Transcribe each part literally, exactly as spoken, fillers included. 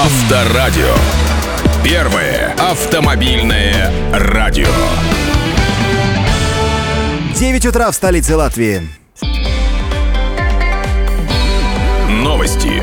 Авторадио. Первое автомобильное радио. девять утра в столице Латвии. Новости.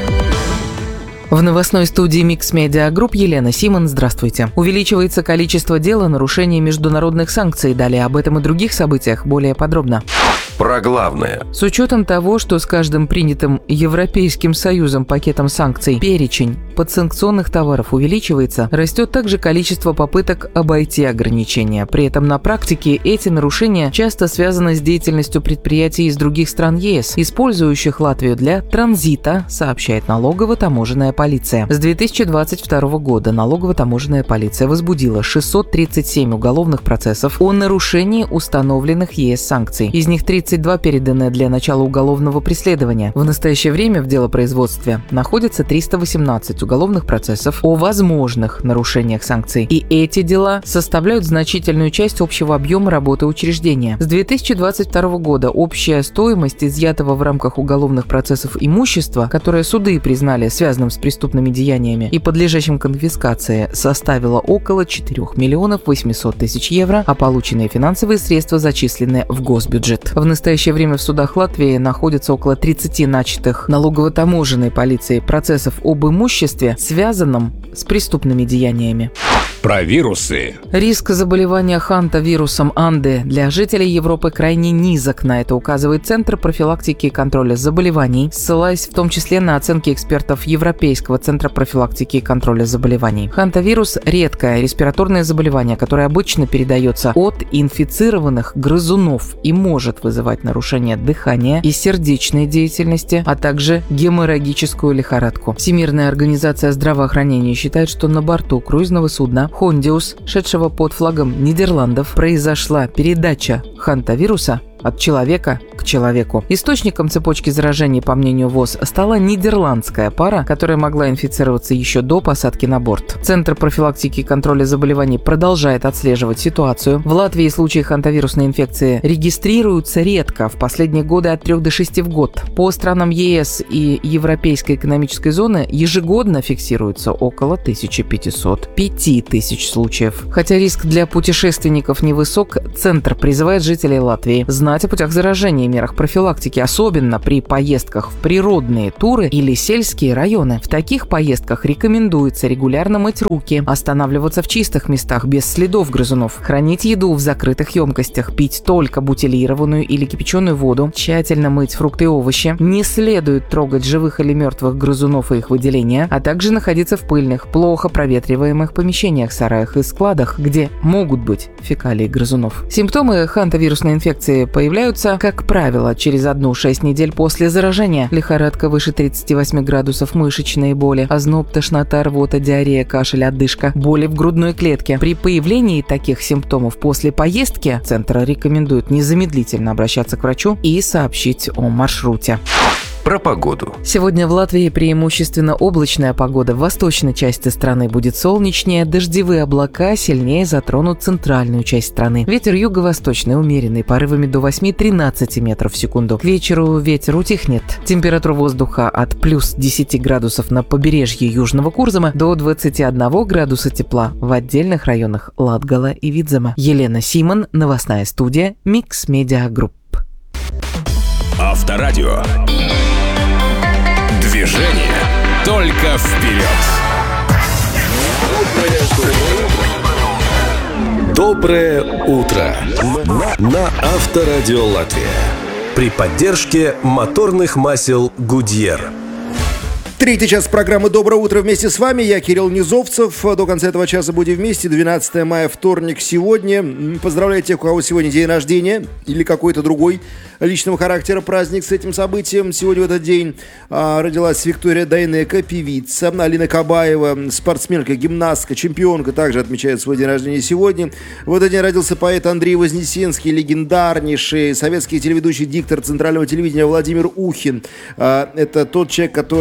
В новостной студии Mix Media Group Елена Симон. Здравствуйте. Увеличивается количество дел о нарушении международных санкций. Далее об этом и других событиях более подробно. Про главное. С учетом того, что с каждым принятым Европейским Союзом пакетом санкций перечень подсанкционных товаров увеличивается, растет также количество попыток обойти ограничения. При этом на практике эти нарушения часто связаны с деятельностью предприятий из других стран ЕС, использующих Латвию для транзита, сообщает налогово-таможенная полиция. С две тысячи двадцать второго года налогово-таможенная полиция возбудила шестьсот тридцать семь уголовных процессов о нарушении установленных ЕС санкций. Из них тридцать два переданы для начала уголовного преследования. В настоящее время в делопроизводстве находится триста восемнадцать уголовных процессов о возможных нарушениях санкций. И эти дела составляют значительную часть общего объема работы учреждения. С две тысячи двадцать второго года общая стоимость изъятого в рамках уголовных процессов имущества, которое суды признали связанным с преступными деяниями и подлежащим конфискации, составила около четырёх миллионов восемьсот тысяч евро, а полученные финансовые средства зачислены в госбюджет. В настоящее время в судах Латвии находится около тридцати начатых налогово-таможенной полицией процессов об имуществе, связанном с преступными деяниями. Про вирусы. Риск заболевания хантавирусом Анды для жителей Европы крайне низок. На это указывает Центр профилактики и контроля заболеваний, ссылаясь в том числе на оценки экспертов Европейского центра профилактики и контроля заболеваний. Хантавирус – редкое респираторное заболевание, которое обычно передается от инфицированных грызунов и может вызывать нарушение дыхания и сердечной деятельности, а также геморрагическую лихорадку. Всемирная организация здравоохранения считает, что на борту круизного судна «Хондиус», шедшего под флагом Нидерландов, произошла передача хантавируса от человека к человеку. Источником цепочки заражений, по мнению ВОЗ, стала нидерландская пара, которая могла инфицироваться еще до посадки на борт. Центр профилактики и контроля заболеваний продолжает отслеживать ситуацию. В Латвии случаи хантавирусной инфекции регистрируются редко, в последние годы от трёх до шести в год. По странам ЕС и Европейской экономической зоны ежегодно фиксируется около тысячи пятисот - пяти тысяч случаев. Хотя риск для путешественников невысок, Центр призывает жителей Латвии знать о путях заражения и мерах профилактики, особенно при поездках в природные туры или сельские районы. В таких поездках рекомендуется регулярно мыть руки, останавливаться в чистых местах без следов грызунов, хранить еду в закрытых емкостях, пить только бутилированную или кипяченую воду, тщательно мыть фрукты и овощи, не следует трогать живых или мертвых грызунов и их выделения, а также находиться в пыльных, плохо проветриваемых помещениях, сараях и складах, где могут быть фекалии грызунов. Симптомы хантавирусной инфекции появляются, как правило, через одну-шесть недель после заражения. Лихорадка выше тридцати восьми градусов, мышечные боли, озноб, тошнота, рвота, диарея, кашель, одышка, боли в грудной клетке. При появлении таких симптомов после поездки Центр рекомендует незамедлительно обращаться к врачу и сообщить о маршруте. Про погоду. Сегодня в Латвии преимущественно облачная погода. В восточной части страны будет солнечнее, дождевые облака сильнее затронут центральную часть страны. Ветер юго-восточный умеренный, порывами до восьми-тринадцати метров в секунду. К вечеру ветер утихнет. Температура воздуха от плюс десяти градусов на побережье Южного Курзама до двадцати одного градуса тепла в отдельных районах Латгала и Видзема. Елена Симон, новостная студия Mix Media Group. Авторадио. Движение только вперед. Доброе утро на, на Авторадио Латвия при поддержке моторных масел Goodyear. Третий час программы «Доброе утро» вместе с вами. Я Кирилл Низовцев. До конца этого часа будем вместе. двенадцатое мая, вторник сегодня. Поздравляю тех, у кого сегодня день рождения или какой-то другой личного характера праздник с этим событием. Сегодня в этот день а, родилась Виктория Дайнеко, певица. Алина Кабаева, спортсменка, гимнастка, чемпионка, также отмечает свой день рождения сегодня. В этот день родился поэт Андрей Вознесенский, легендарнейший советский телеведущий, диктор центрального телевидения Владимир Ухин. А, это тот человек, который, в общем,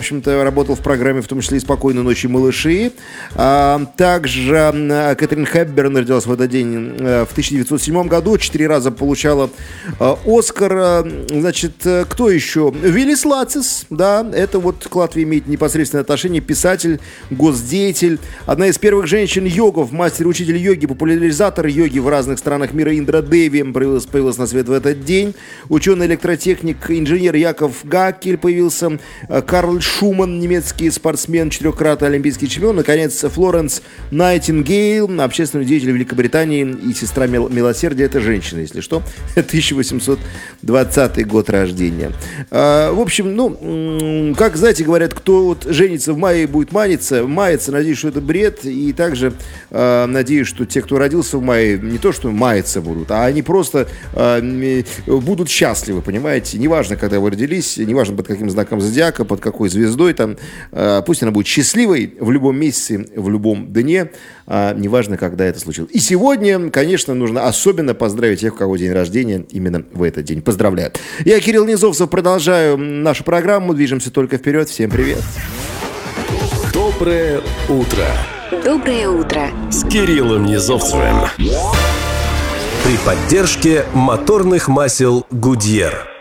общем-то, работал в программе, в том числе и «Спокойной ночи, малыши». А, также Кэтрин Хепберн родилась в этот день в тысяча девятьсот седьмом году, четыре раза получала Оскар. Значит, кто еще? Виллис Лацис, да, это вот к Латвии имеет непосредственное отношение, писатель, госдеятель, одна из первых женщин-йогов, мастер-учитель йоги, популяризатор йоги в разных странах мира Индра Деви появилась, появилась на свет в этот день. Ученый-электротехник, инженер Яков Гакель появился. Карл Шуман, немецкий спортсмен, четырехкратный олимпийский чемпион. Наконец, Флоренс Найтингейл, общественный деятель Великобритании и сестра милосердия. Это женщина, если что. тысяча восемьсот двадцатый год рождения. А, в общем, ну, как, знаете, говорят, кто вот женится в мае, будет маниться, мается. Надеюсь, что это бред. И также а, надеюсь, что те, кто родился в мае, не то, что маяться будут, а они просто а, будут счастливы, понимаете? Неважно, когда вы родились, неважно, под каким знаком зодиака, под какой звездой там, а, пусть она будет счастливой в любом месяце, в любом дне, а, неважно, когда это случилось. И сегодня, конечно, нужно особенно поздравить тех, у кого день рождения именно в этот день. Поздравляю. Я, Кирилл Низовцев, продолжаю нашу программу. Движемся только вперед. Всем привет. Доброе утро. Доброе утро. С Кириллом Низовцевым. При поддержке моторных масел «Гудьер».